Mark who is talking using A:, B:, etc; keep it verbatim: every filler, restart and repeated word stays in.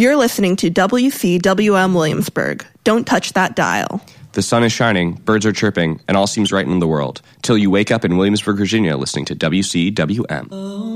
A: You're listening to W C W M Williamsburg. Don't touch that dial.
B: The sun is shining, birds are chirping, and all seems right in the world. Till you wake up in Williamsburg, Virginia, listening to W C W M.